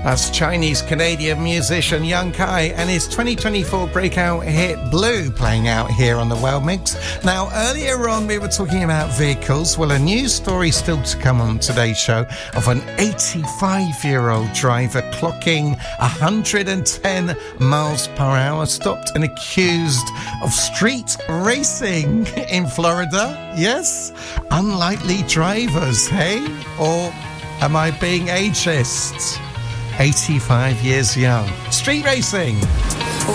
That's Chinese-Canadian musician Young Kai and his 2024 breakout hit Blue playing out here on the World Mix. Now, earlier on we were talking about vehicles. Well, a news story still to come on today's show of an 85-year-old driver clocking 110 miles per hour, stopped and accused of street racing in Florida. Yes? Unlikely drivers, hey? Or am I being ageist? 85 years young. Street racing.